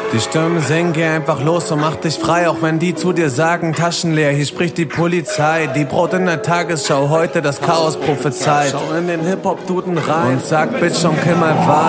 Die Stürme singen, geh einfach los und mach dich frei. Auch wenn die zu dir sagen, Taschen leer, hier spricht die Polizei. Die Brot in der Tagesschau, heute das Chaos prophezeit. Schau in den Hip-Hop-Duden rein und sag, Bitch, und kill mal Wahl.